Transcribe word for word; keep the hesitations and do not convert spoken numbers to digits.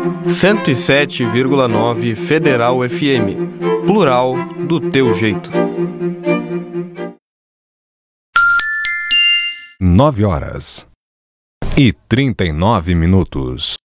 cento e sete vírgula nove Federal F M. Plural do teu jeito. Nove horas e trinta e nove minutos.